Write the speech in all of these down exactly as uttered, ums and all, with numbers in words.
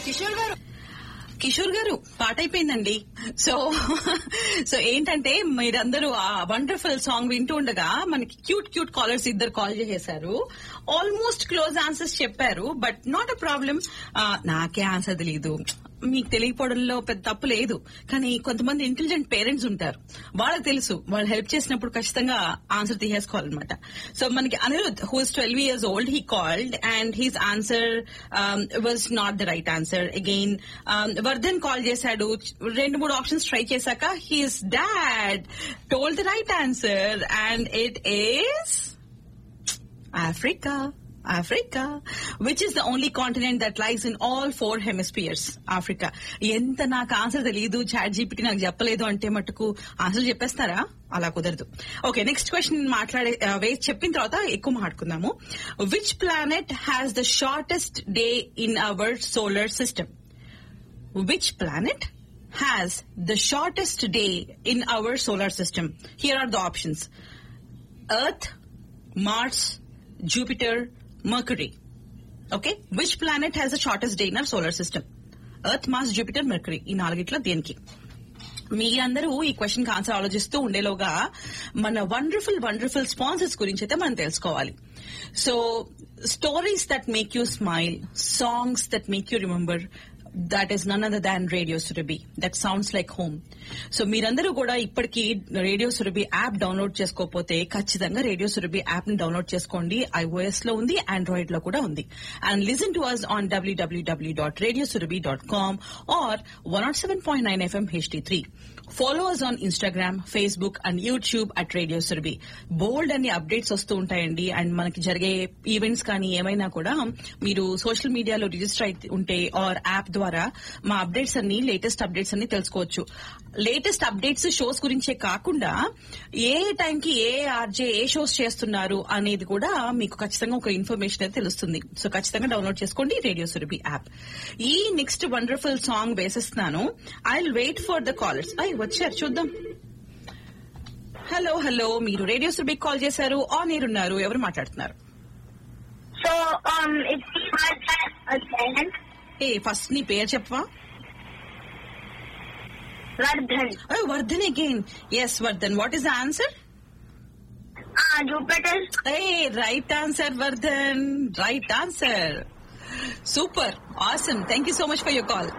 కిషోర్ గారు కిషోర్ గారు పాట అయిపోయిందండి. సో సో ఏంటంటే మీరందరూ ఆ వండర్ఫుల్ సాంగ్ వింటూ ఉండగా మనకి క్యూట్ క్యూట్ కాలర్స్ ఇద్దరు కాల్ చేసేశారు. ఆల్మోస్ట్ క్లోజ్ ఆన్సర్స్ చెప్పారు. But not a problem. నాకే ఆన్సర్ తెలియదు, మీకు తెలియకపోవడంలో పెద్ద తప్పు లేదు. కానీ కొంతమంది ఇంటెలిజెంట్ పేరెంట్స్ ఉంటారు, వాళ్ళకి తెలుసు, వాళ్ళు హెల్ప్ చేసినప్పుడు ఖచ్చితంగా ఆన్సర్ తీసేసుకోవాలన్నమాట. సో మనకి Anirudh, who is twelve years old, he called and he's answer was not the right answer. Again Vardhan call చేశాడు, రెండు మూడు ఆప్షన్స్ ట్రై చేశాక he's dad told the right answer and it is Africa. Africa, which is the only continent that lies in all four hemispheres. Africa. ఎంత నాకు answer తెలియదు, chat GPT నాకు చెప్పలేదు అంటే మటుకు ఆన్సర్ చెప్పేస్తారా? అలా కుదరదు. ఓకే, నెక్స్ట్ క్వశ్చన్ మాట్లాడే వేసి చెప్పిన తర్వాత ఎక్కువ మాట్లాడుకుందాము. Which planet has the shortest day in our solar system? Which planet has the shortest day in our solar system? Here are the options: earth, Mars, Jupiter, Mercury. Okay? Which planet has the shortest day in our solar system? Earth, Mars, Jupiter, Mercury. ఈ నాలుగిట్లో దేనికి? మీరందరూ ఈ question కి answer ఆలోచిస్తూ ఉండేలోగా మన wonderful wonderful sponsors గురించి అయితే మనం తెలుసుకోవాలి. So stories that make you smile, songs that make you remember, that is none other than Radio Surabhi. That sounds like home. So మీరందరూ కూడా ఇప్పటికీ రేడియో సురభి యాప్ డౌన్లోడ్ చేసుకోకపోతే ఖచ్చితంగా రేడియో సురభి యాప్ ని డౌన్లోడ్ చేసుకోండి. ఐఓఎస్ లో ఉంది, ఆండ్రాయిడ్ లో కూడా ఉంది. And listen to us on W W W dot radio Surabhi dot com or one not seven point nine FM H D three. Follow us on Instagram, Facebook and YouTube at Radio Surabhi. బోల్డ్ అన్ని updates వస్తూ ఉంటాయండి. And మనకి జరిగే events కానీ ఏమైనా కూడా మీరు social మీడియాలో రిజిస్టర్ అయితే ఉంటే ఆర్ యాప్ ద్వారా మా అప్డేట్స్ అన్ని, లేటెస్ట్ అప్డేట్స్ అన్ని తెలుసుకోవచ్చు. లేటెస్ట్ అప్డేట్స్ షోస్ గురించే కాకుండా ఏ టైంకి ఏ ఆర్జే ఏ షోస్ చేస్తున్నారు అనేది కూడా మీకు ఖచ్చితంగా ఒక ఇన్ఫర్మేషన్ అయితే తెలుస్తుంది. సో ఖచ్చితంగా డౌన్లోడ్ చేసుకోండి రేడియో సురభి యాప్. ఈ నెక్స్ట్ వండర్ఫుల్ సాంగ్ వేసేస్తున్నాను. I will wait for the callers. I వచ్చారు, చూద్దాం. హలో హలో, మీరు రేడియో సురభి కాల్ చేశారు, ఆన్ ఎయిర్ ఉన్నారు. ఎవరు మాట్లాడుతున్నారు? సో ఏ ఫస్ట్ నీ పేరు చెప్పవా? Vardhan. Vardhan again. Yes Vardhan, what is the answer? Jupiter. A right answer Vardhan, right answer. Super, awesome. Thank you so much for your call.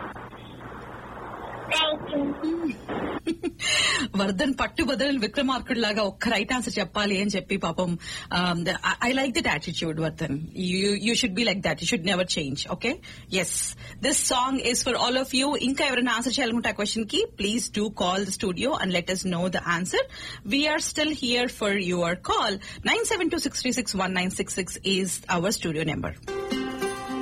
Vardhan పట్టు బదులు విక్రమార్కుడు లాగా ఒక్క రైట్ ఆన్సర్ చెప్పాలి అని చెప్పి పాపం. I like that attitude Vardhan. You should be like that. You should never change. Okay, yes, this song is for all of you. ఇంకా ఎవరైనా ఆన్సర్ చేయాలనుకుంటే ఆ క్వశ్చన్ కి please do call the studio and let us know the answer. We are still here for your call. nine seven two six three six one nine six six is our studio number.